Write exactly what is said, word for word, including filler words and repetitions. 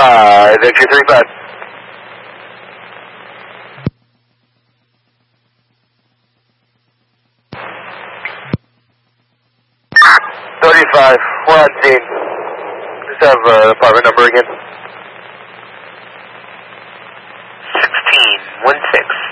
five, Victor three five. thirty-five, we're on scene. Just have uh, apartment number again. sixteen, one six.